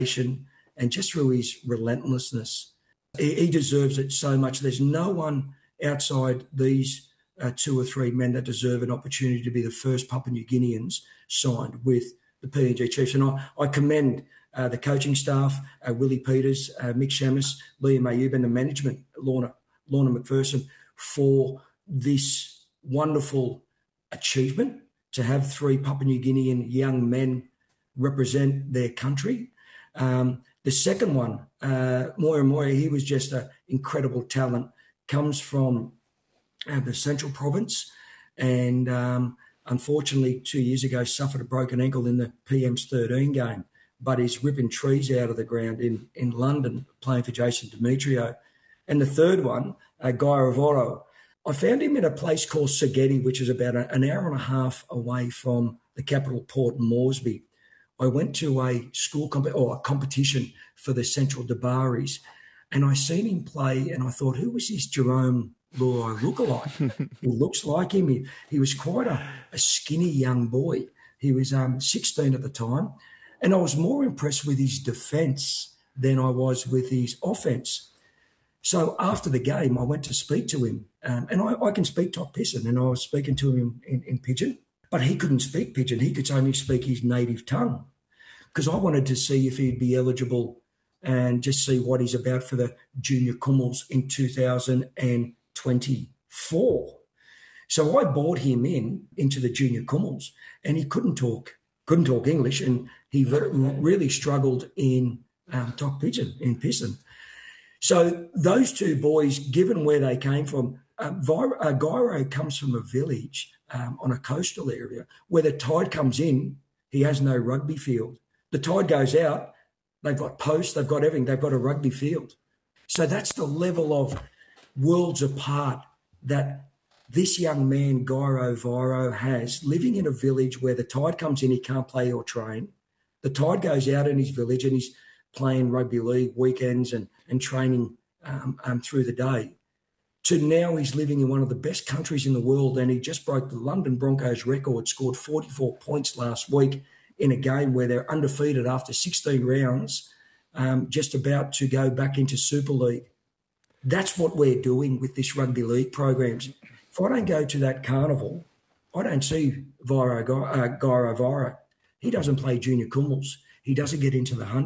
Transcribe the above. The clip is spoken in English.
and just through his relentlessness. He deserves it so much. There's no one outside these two or three men that deserve an opportunity to be the first Papua New Guineans signed with the PNG Chiefs. And I commend the coaching staff, Willie Peters, Mick Shamus, Liam Ayub, and the management, Lorna McPherson, for this wonderful achievement to have three Papua New Guinean young men represent their country. The second one, Moya Moya, he was just an incredible talent, comes from the Central Province, and unfortunately 2 years ago suffered a broken ankle in the PM's 13 game, but he's ripping trees out of the ground in London playing for Jason Demetrio. And the third one, Guy Ravoro, I found him in a place called Sageti, which is about an hour and a half away from the capital Port Moresby. I went to a a competition for the Central Dabaris, and I seen him play, and I thought, who was this Jerome Luai lookalike? He looks like him. He was quite a skinny young boy. He was 16 at the time, and I was more impressed with his defence than I was with his offence. So after the game, I went to speak to him, and I can speak Tok Pisin, and I was speaking to him in Pidgin, but he couldn't speak Pidgin. He could only speak his native tongue, because I wanted to see if he'd be eligible and just see what he's about for the Junior Kummels in 2024. So I brought him into the Junior Kummels, and he couldn't talk English, and he really struggled in Tok Pisin, in Pisin. So those two boys, given where they came from, Gyro comes from a village on a coastal area where the tide comes in, he has no rugby field. The tide goes out, they've got posts, they've got everything, they've got a rugby field. So that's the level of worlds apart that this young man, Gyro Viro, has, living in a village where the tide comes in, he can't play or train. The tide goes out in his village and he's playing rugby league weekends and training through the day. To now he's living in one of the best countries in the world, and he just broke the London Broncos record, scored 44 points last week in a game where they're undefeated after 16 rounds, just about to go back into Super League. That's what we're doing with this rugby league programs. If I don't go to that carnival, I don't see Gyro Viro. He doesn't play Junior Kummels. He doesn't get into the 100.